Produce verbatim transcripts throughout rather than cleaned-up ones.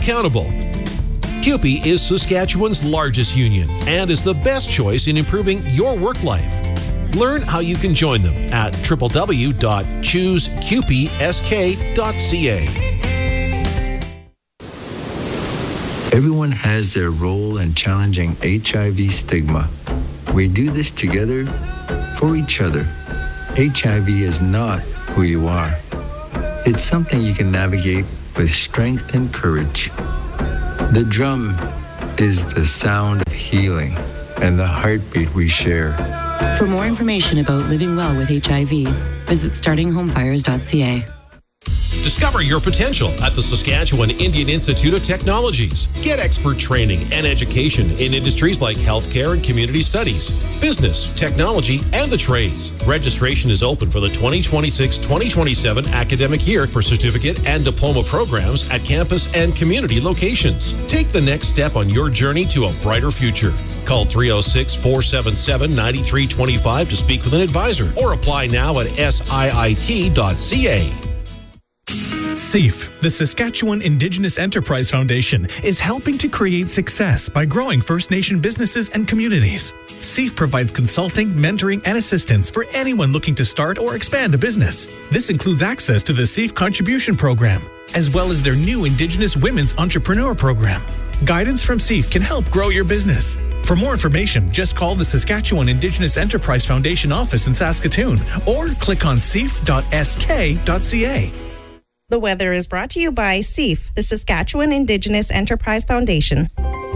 accountable. C U P E is Saskatchewan's largest union and is the best choice in improving your work life. Learn how you can join them at w w w dot choose q p s k dot c a. Everyone has their role in challenging H I V stigma. We do this together for each other. H I V is not who you are. It's something you can navigate with strength and courage. The drum is the sound of healing and the heartbeat we share. For more information about living well with H I V, visit starting home fires dot c a. Discover your potential at the Saskatchewan Indian Institute of Technologies. Get expert training and education in industries like healthcare and community studies, business, technology, and the trades. Registration is open for the twenty twenty-six twenty twenty-seven academic year for certificate and diploma programs at campus and community locations. Take the next step on your journey to a brighter future. Call three oh six, four seven seven, nine three two five to speak with an advisor or apply now at s i i t dot c a. S E A F, the Saskatchewan Indigenous Enterprise Foundation, is helping to create success by growing First Nation businesses and communities. S E A F provides consulting, mentoring, and assistance for anyone looking to start or expand a business. This includes access to the S E A F Contribution Program, as well as their new Indigenous Women's Entrepreneur Program. Guidance from S E A F can help grow your business. For more information, just call the Saskatchewan Indigenous Enterprise Foundation office in Saskatoon or click on s e a f dot s k dot c a. The weather is brought to you by S E A F, the Saskatchewan Indigenous Enterprise Foundation.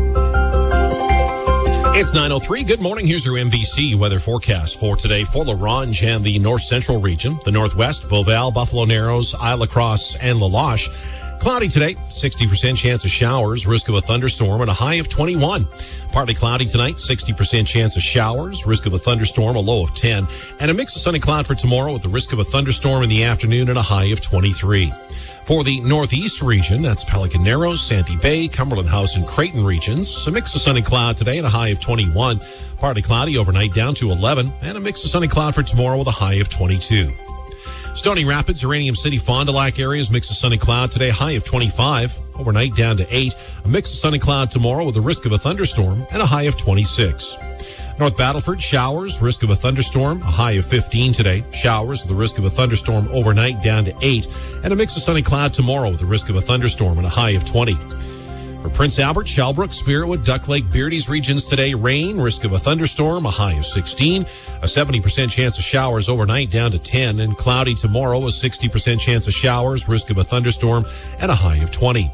It's nine oh three. Good morning. Here's your N B C weather forecast for today for La Ronge and the North Central region, the Northwest, Beauval, Buffalo Narrows, Isle La Crosse, and La Loche. Cloudy today, sixty percent chance of showers, risk of a thunderstorm, and a high of twenty-one. Partly cloudy tonight, sixty percent chance of showers, risk of a thunderstorm, a low of ten. And a mix of sun and cloud for tomorrow with the risk of a thunderstorm in the afternoon and a high of twenty-three. For the Northeast region, that's Pelican Narrows, Sandy Bay, Cumberland House, and Creighton regions, a mix of sun and cloud today and a high of twenty-one. Partly cloudy overnight down to eleven, and a mix of sun and cloud for tomorrow with a high of twenty-two. Stony Rapids, Uranium City, Fond du Lac areas, mix of sun and cloud today, high of twenty-five. Overnight down to eight. A mix of sun and cloud tomorrow with a risk of a thunderstorm and a high of twenty-six. North Battleford, showers, risk of a thunderstorm, a high of fifteen today. Showers with a risk of a thunderstorm overnight down to eight. And a mix of sun and cloud tomorrow with a risk of a thunderstorm and a high of twenty. For Prince Albert, Shellbrook, Spiritwood, Duck Lake, Beardy's regions today, rain, risk of a thunderstorm, a high of sixteen. A seventy percent chance of showers overnight down to ten. And cloudy tomorrow, a sixty percent chance of showers, risk of a thunderstorm, and a high of twenty.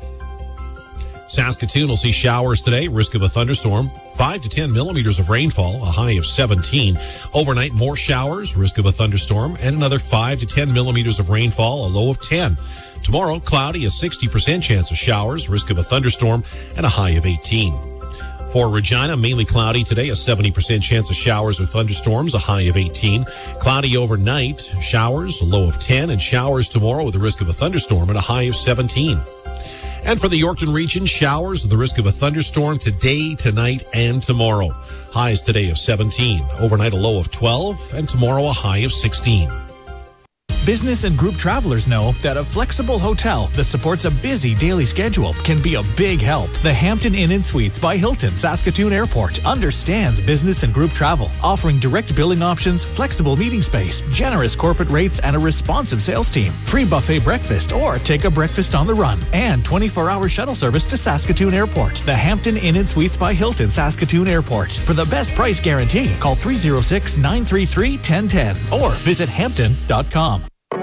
Saskatoon will see showers today, risk of a thunderstorm, five to ten millimeters of rainfall, a high of seventeen. Overnight, more showers, risk of a thunderstorm, and another five to ten millimeters of rainfall, a low of ten. Tomorrow, cloudy, a sixty percent chance of showers, risk of a thunderstorm, and a high of eighteen. For Regina, mainly cloudy today, a seventy percent chance of showers or thunderstorms, a high of eighteen. Cloudy overnight, showers, a low of ten, and showers tomorrow with a risk of a thunderstorm and a high of seventeen. And for the Yorkton region, showers with the risk of a thunderstorm today, tonight, and tomorrow. Highs today of seventeen. Overnight, a low of twelve, and tomorrow, a high of sixteen. Business and group travelers know that a flexible hotel that supports a busy daily schedule can be a big help. The Hampton Inn and Suites by Hilton Saskatoon Airport understands business and group travel, offering direct billing options, flexible meeting space, generous corporate rates, and a responsive sales team. Free buffet breakfast or take a breakfast on the run, and twenty-four hour shuttle service to Saskatoon Airport. The Hampton Inn and Suites by Hilton Saskatoon Airport. For the best price guarantee, call three oh six, nine three three, one oh one oh or visit hampton dot com.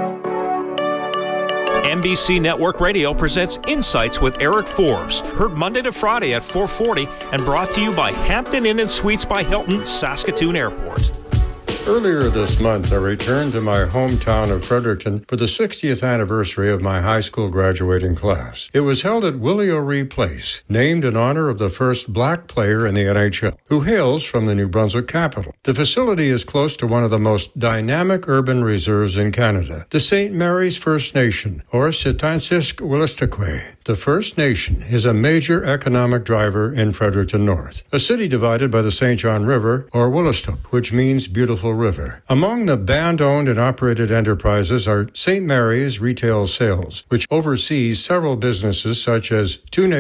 N B C Network Radio presents Insights with Eric Forbes, heard Monday to Friday at four forty and brought to you by Hampton Inn and Suites by Hilton, Saskatoon Airport. Earlier this month, I returned to my hometown of Fredericton for the sixtieth anniversary of my high school graduating class. It was held at Willie O'Ree Place, named in honor of the first black player in the N H L, who hails from the New Brunswick capital. The facility is close to one of the most dynamic urban reserves in Canada, the Saint Mary's First Nation, or Sitansisk Wolastoqey. The First Nation is a major economic driver in Fredericton North, a city divided by the Saint John River, or Woolastook, which means beautiful river. Among the band-owned and operated enterprises are Saint Mary's Retail Sales, which oversees several businesses such as Two